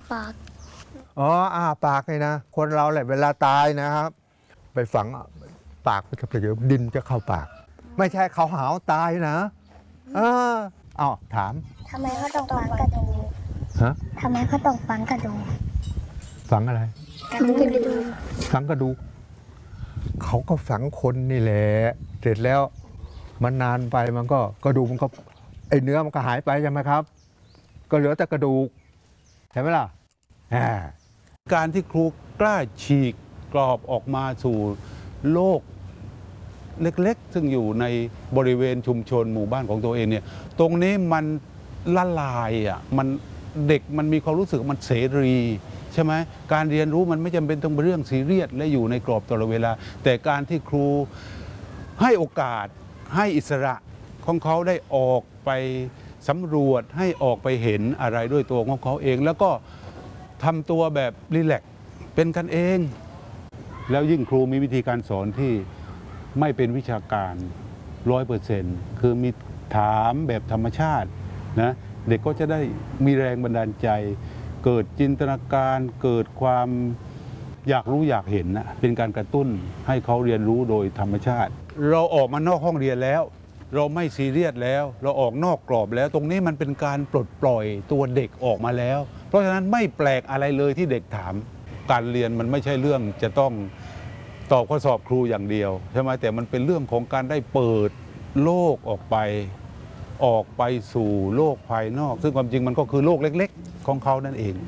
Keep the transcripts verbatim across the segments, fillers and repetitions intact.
ปากอ๋ออ้าปากเลยนะคนเราแหละเวลาตายนะครับ ไปฝังปากจะไปเจอดินจะเข้าปาก ไม่ใช่เขาหาวตายนะเอออ้าวถามทำไมเขาต้องฝังกระดูกฮะทำไมเขาต้องฝังกระดูกฝังอะไรกระดูกฝังกระดูกเขาก็ฝังคนนี่แหละเสร็จแล้วมันนานไปมันก็กระดูกมันก็ไอเนื้อมันก็หายไปใช่ไหมครับก็เหลือแต่กระดูกใช่ไหมล่ะการที่ครูกล้าฉีกกรอบออกมาสู่โลกเล็กๆซึ่งอยู่ในบริเวณชุมชนหมู่บ้านของตัวเองเนี่ยตรงนี้มันละลายอ่ะมันเด็กมันมีความรู้สึกมันเสรีใช่ไหมการเรียนรู้มันไม่จำเป็นต้องเป็นเรื่องซีเรียสและอยู่ในกรอบตลอดเวลาแต่การที่ครูให้โอกาสให้อิสระของเขาได้ออกไปสำรวจให้ออกไปเห็นอะไรด้วยตัวของเขาเองแล้วก็ทำตัวแบบรีแลกซ์เป็นกันเองแล้วยิ่งครูมีวิธีการสอนที่ไม่เป็นวิชาการร้อยเปอร์เซ็นต์คือมีถามแบบธรรมชาตินะเด็กก็จะได้มีแรงบันดาลใจเกิดจินตนาการเกิดความอยากรู้อยากเห็นนะเป็นการกระตุ้นให้เขาเรียนรู้โดยธรรมชาติเราออกมานอกห้องเรียนแล้วเราไม่ซีเรียสแล้วเราออกนอกกรอบแล้วตรงนี้มันเป็นการปลดปล่อยตัวเด็กออกมาแล้วเพราะฉะนั้นไม่แปลกอะไรเลยที่เด็กถามการเรียนมันไม่ใช่เรื่องจะต้องตอบข้อสอบครูอย่างเดียวใช่ไหมแต่มันเป็นเรื่องของการได้เปิดโลกออกไปออกไปสู่โลกภายนอกซึ่งความจริงมันก็คือโลกเล็กๆของเขานั่นเอง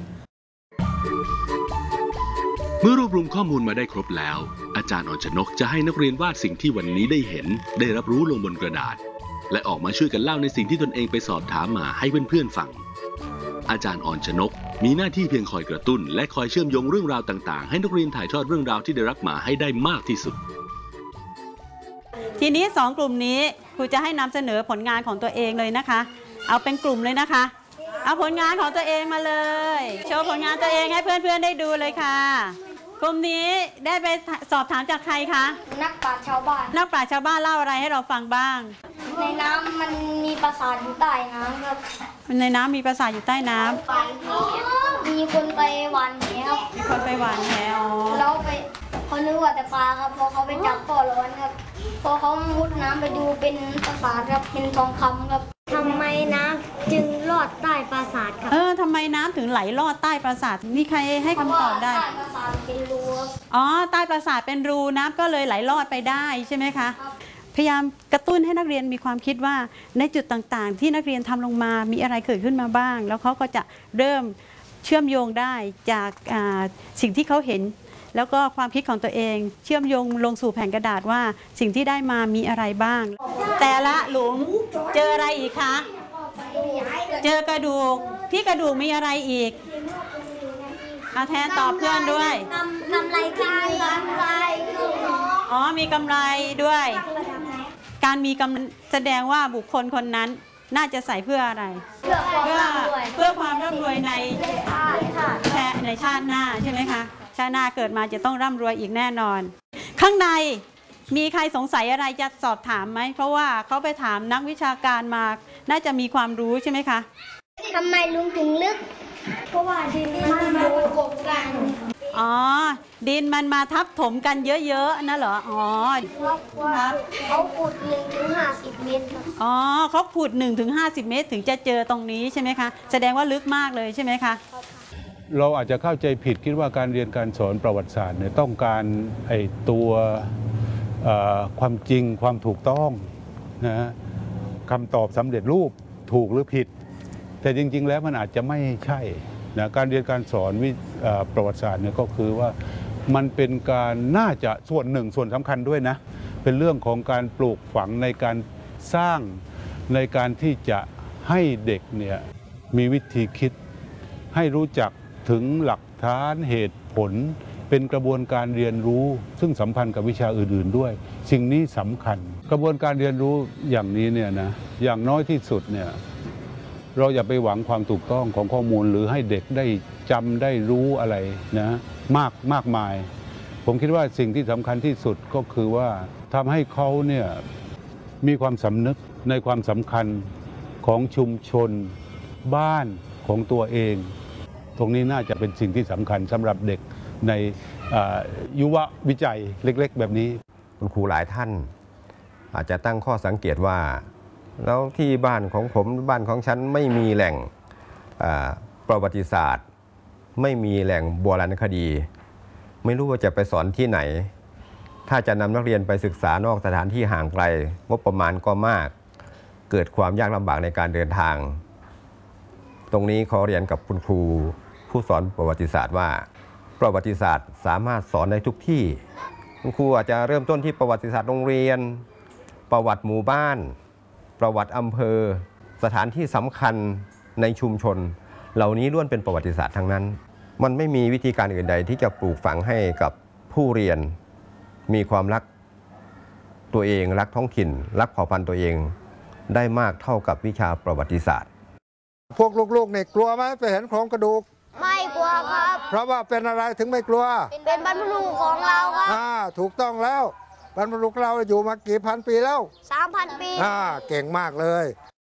เมื่อรวบรวมข้อมูลมาได้ครบแล้วอาจารย์อ่อนชนกจะให้นักเรียนวาดสิ่งที่วันนี้ได้เห็นได้รับรู้ลงบนกระดาษและออกมาช่วยกันเล่าในสิ่งที่ตนเองไปสอบถามมาให้เพื่อนๆฟังอาจารย์อ่อนชนกมีหน้าที่เพียงคอยกระตุ้นและคอยเชื่อมโยงเรื่องราวต่างๆให้นักเรียนถ่ายทอดเรื่องราวที่ได้รับมาให้ได้มากที่สุดทีนี้สองกลุ่มนี้ครูจะให้นำเสนอผลงานของตัวเองเลยนะคะเอาเป็นกลุ่มเลยนะคะเอาผลงานของตัวเองมาเลยโชว์ผลงานตัวเองให้เพื่อนๆได้ดูเลยค่ะกลุ่มนี้ได้ไปสอบถามจากใครคะนักปราชญ์ชาวบ้านนักปราชญ์ชาวบ้านเล่าอะไรให้เราฟังบ้างในน้ำมันมีปราสาทอยู่ใต้น้ำครับในน้ำมีปราสาทอยู่ใต้น้ำมีคนไปหวานแหครับมีคนไปหวานแหแล้วไปเขานึกว่าแต่ปลาครับพอเขาไปจับก็ร้อนครับพอเขามุดน้ำไปดูเป็นปราสาทครับเป็นทองคำครับทำไมน้ำจึงลอดใต้ปราสาทครับเออทำไมน้ำถึงไหลลอดใต้ปราสาทมีใครให้คำตอบได้ใต้ปราสาทเป็นรูอ๋อใต้ปราสาทเป็นรูน้ำก็เลยไหลลอดไปได้ใช่ไหมคะพยายามกระตุ้นให้นักเรียนมีความคิดว่าในจุดต่างๆที่นักเรียนทำลงมามีอะไรเกิดขึ้นมาบ้างแล้วเขาก็จะเริ่มเชื่อมโยงได้จากสิ่งที่เขาเห็นแล้วก็ความคิดของตัวเองเชื่อมโยงลงสู่แผ่นกระดาษว่าสิ่งที่ได้มามีอะไรบ้างแต่ละหลุมเจออะไรอีกคะเจอกระดูกที่กระดูกมีอะไรอีกเอาแทนตอบเพื่อนด้วยกำไรที่มีกำไรอ๋อมีกำไรด้วยการมีกำไรแสดงว่าบุคคลคนนั้นน่าจะใส่เพื่ออะไรเพื่อเพื่อความร่ำรวยในในชาติหน้าใช่ไหมคะชาติหน้าเกิดมาจะต้องร่ำรวยอีกแน่นอนข้างในมีใครสงสัยอะไรจะสอบถามไหมเพราะว่าเขาไปถามนักวิชาการมาน่าจะมีความรู้ใช่ไหมคะทำไมลุงถึงลึกเพราะว่าดินมันมาประกบกันอ๋อดินมันมาทับถมกันเยอะๆนะเหรออ๋อครับเขาขุดหนึ่งถึงห้าสิบเมตรอ๋อเขาขุดหนึ่งถึงห้าสิบเมตรถึงจะเจอตรงนี้ใช่ไหมคะแสดงว่าลึกมากเลยใช่ไหมคะเราอาจจะเข้าใจผิดคิดว่าการเรียนการสอนประวัติศาสตร์เนี่ยต้องการไอ้ตัวความจริงความถูกต้องนะคำตอบสำเร็จรูปถูกหรือผิดแต่จริงๆแล้วมันอาจจะไม่ใช่นะการเรียนการสอนวิประวัติศาสตร์เนี่ยก็คือว่ามันเป็นการน่าจะส่วนหนึ่งส่วนสำคัญด้วยนะเป็นเรื่องของการปลูกฝังในการสร้างในการที่จะให้เด็กเนี่ยมีวิธีคิดให้รู้จักถึงหลักฐานเหตุผลเป็นกระบวนการเรียนรู้ซึ่งสัมพันธ์กับวิชาอื่นๆด้วยสิ่งนี้สำคัญกระบวนการเรียนรู้อย่างนี้เนี่ยนะอย่างน้อยที่สุดเนี่ยเราอย่าไปหวังความถูกต้องของข้อมูลหรือให้เด็กได้จำได้รู้อะไรนะมากมากมายผมคิดว่าสิ่งที่สำคัญที่สุดก็คือว่าทำให้เขาเนี่ยมีความสำนึกในความสำคัญของชุมชนบ้านของตัวเองตรงนี้น่าจะเป็นสิ่งที่สำคัญสำหรับเด็กในยุววิจัยเล็กๆแบบนี้คุณครูหลายท่านอาจจะตั้งข้อสังเกตว่าแล้วที่บ้านของผมบ้านของฉันไม่มีแหล่งประวัติศาสตร์ไม่มีแหล่งโบราณคดี ไม่รู้ว่าจะไปสอนที่ไหนถ้าจะนำนักเรียนไปศึกษานอกสถานที่ห่างไกลงบประมาณก็มากเกิดความยากลำบากในการเดินทางตรงนี้ขอเรียนกับคุณครูผู้สอนประวัติศาสตร์ว่าประวัติศาสตร์สามารถสอนได้ทุกที่คุณครูอาจจะเริ่มต้นที่ประวัติศาสตร์โรงเรียนประวัติหมู่บ้านประวัติอำเภอสถานที่สำคัญในชุมชนเหล่านี้ล้วนเป็นประวัติศาสตร์ทั้งนั้นมันไม่มีวิธีการอื่นใดที่จะปลูกฝังให้กับผู้เรียนมีความรักตัวเองรักท้องถิ่นรักเผ่าพันธุ์ตัวเองได้มากเท่ากับวิชาประวัติศาสตร์พวกลูกๆเนี่ยกลัวไหมไปเห็นโครงกระดูกไม่กลัวครับเพราะว่าเป็นอะไรถึงไม่กลัวเป็นบรรพบุรุษของเราครับอ่าถูกต้องแล้วบรรพบุรุษเราอยู่มากี่พันปีแล้วสามพัน ปีอ่าเก่งมากเลย